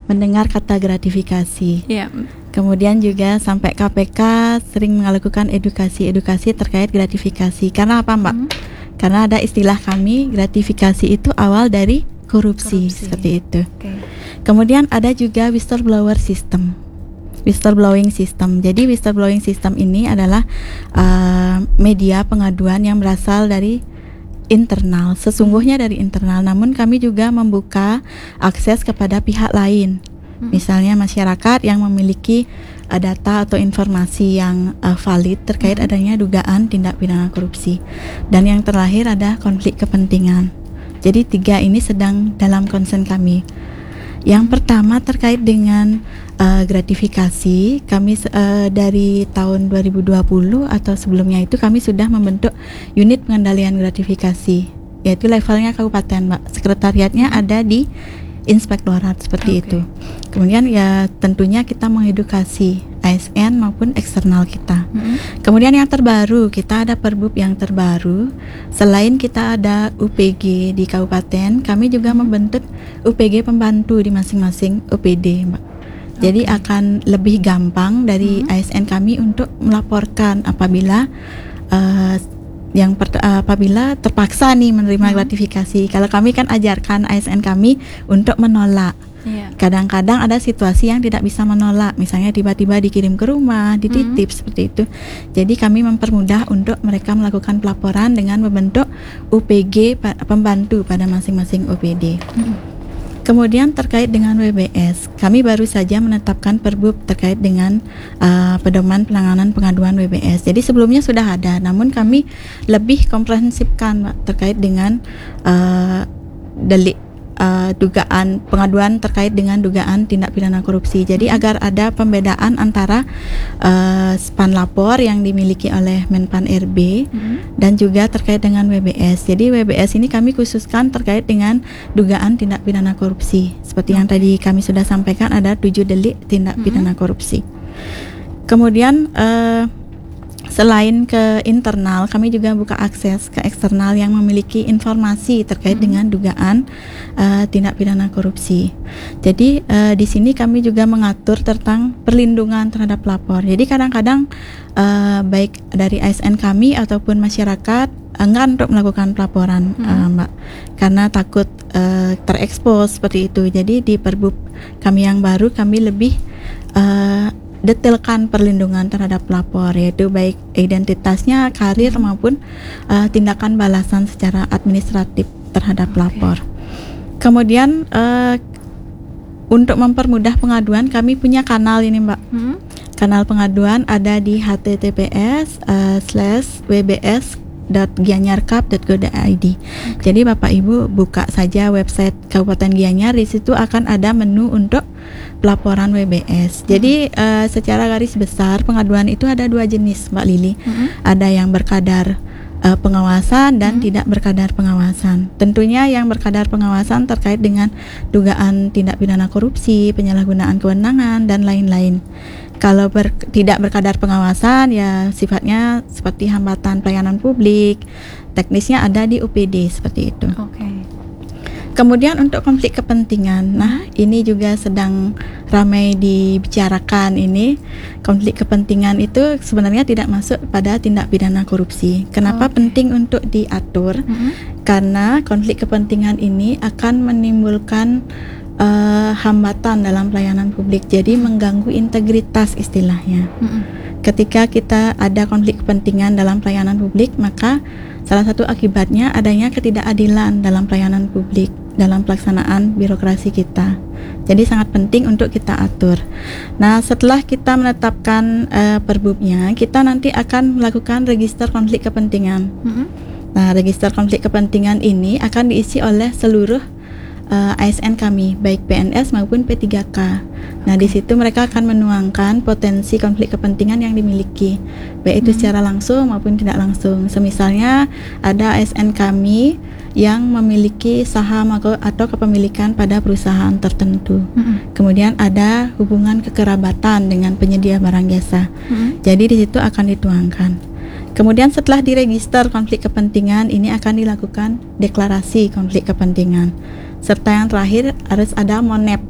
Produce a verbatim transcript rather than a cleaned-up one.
mendengar kata gratifikasi. Ya. Kemudian juga sampai K P K sering melakukan edukasi-edukasi terkait gratifikasi. Karena apa, Mbak? Hmm. Karena ada istilah kami, gratifikasi itu awal dari korupsi, korupsi. Seperti itu. Okay. Kemudian ada juga whistleblower system. Whistleblowing system. Jadi whistleblowing system ini adalah uh, media pengaduan yang berasal dari internal, sesungguhnya dari internal. Namun kami juga membuka akses kepada pihak lain. Misalnya masyarakat yang memiliki uh, data atau informasi yang uh, valid terkait hmm. adanya dugaan tindak pidana korupsi. Dan yang terakhir ada konflik kepentingan. Jadi tiga ini sedang dalam concern kami. Yang pertama terkait dengan uh, gratifikasi, kami uh, dari tahun dua ribu dua puluh atau sebelumnya itu kami sudah membentuk unit pengendalian gratifikasi, yaitu levelnya kabupaten, Mbak. Sekretariatnya ada di Inspektorat seperti okay. itu. Kemudian ya tentunya kita mengedukasi A S N maupun eksternal kita. Mm-hmm. Kemudian yang terbaru, kita ada Perbub yang terbaru. Selain kita ada U P G di kabupaten, kami juga membentuk U P G pembantu di masing-masing U P D, Mbak. Okay. Jadi akan lebih gampang dari mm-hmm. A S N kami untuk melaporkan apabila uh, yang per, apabila terpaksa nih menerima hmm. gratifikasi. Kalau kami kan ajarkan A S N kami untuk menolak. Yeah. Kadang-kadang ada situasi yang tidak bisa menolak, misalnya tiba-tiba dikirim ke rumah, dititip hmm. seperti itu. Jadi kami mempermudah untuk mereka melakukan pelaporan dengan membentuk U P G pembantu pada masing-masing U P D. Hmm. Kemudian terkait dengan W B S, kami baru saja menetapkan Perbub terkait dengan uh, pedoman penanganan pengaduan W B S. Jadi sebelumnya sudah ada, namun kami lebih komprehensifkan, Mbak, terkait dengan uh, delik uh, dugaan pengaduan terkait dengan dugaan tindak pidana korupsi. Jadi agar ada pembedaan antara uh, span lapor yang dimiliki oleh Menpan R B hmm. dan juga terkait dengan W B S. Jadi W B S ini kami khususkan terkait dengan dugaan tindak pidana korupsi. Seperti yang tadi kami sudah sampaikan, ada tujuh delik tindak pidana korupsi. Kemudian uh, selain ke internal, kami juga buka akses ke eksternal yang memiliki informasi terkait hmm. dengan dugaan uh, tindak pidana korupsi. Jadi uh, di sini kami juga mengatur tentang perlindungan terhadap pelapor. Jadi kadang-kadang uh, baik dari A S N kami ataupun masyarakat enggan untuk melakukan pelaporan, hmm. uh, Mbak, karena takut uh, terekspos seperti itu. Jadi di Perbub kami yang baru, kami lebih uh, detailkan perlindungan terhadap pelapor, yaitu baik identitasnya, karir maupun uh, tindakan balasan secara administratif terhadap pelapor. Okay. Kemudian uh, untuk mempermudah pengaduan, kami punya kanal ini, Mbak. Hmm? Kanal pengaduan ada di h t t p s uh, slash w b s dot gianyarkap dot go dot i d. Okay. Jadi Bapak Ibu buka saja website Kabupaten Gianyar, di situ akan ada menu untuk pelaporan W B S. Hmm. Jadi uh, secara garis besar pengaduan itu ada dua jenis, Mbak Lili. Hmm. Ada yang berkadar uh, pengawasan dan hmm. tidak berkadar pengawasan. Tentunya yang berkadar pengawasan terkait dengan dugaan tindak pidana korupsi, penyalahgunaan kewenangan dan lain-lain. Kalau ber, tidak berkadar pengawasan ya sifatnya seperti hambatan pelayanan publik, teknisnya ada di U P D seperti itu. Oke. Okay. Kemudian untuk konflik kepentingan, nah ini juga sedang ramai dibicarakan ini. Konflik kepentingan itu sebenarnya tidak masuk pada tindak pidana korupsi. Kenapa okay. penting untuk diatur? Mm-hmm. Karena konflik kepentingan ini akan menimbulkan uh, hambatan dalam pelayanan publik. Jadi mm-hmm. mengganggu integritas istilahnya. Mm-hmm. Ketika kita ada konflik kepentingan dalam pelayanan publik, maka salah satu akibatnya adanya ketidakadilan dalam pelayanan publik, dalam pelaksanaan birokrasi kita. Jadi sangat penting untuk kita atur. Nah, setelah kita menetapkan uh, perbubnya, kita nanti akan melakukan register konflik kepentingan. Mm-hmm. Nah, register konflik kepentingan ini akan diisi oleh seluruh uh, A S N kami, baik P N S maupun P tiga K. Nah, di situ mereka akan menuangkan potensi konflik kepentingan yang dimiliki, baik itu hmm. secara langsung maupun tidak langsung. Semisalnya ada A S N kami yang memiliki saham atau kepemilikan pada perusahaan tertentu. Hmm. Kemudian ada hubungan kekerabatan dengan penyedia barang jasa. Hmm. Jadi di situ akan dituangkan. Kemudian setelah diregister konflik kepentingan, ini akan dilakukan deklarasi konflik kepentingan. Serta yang terakhir harus ada monep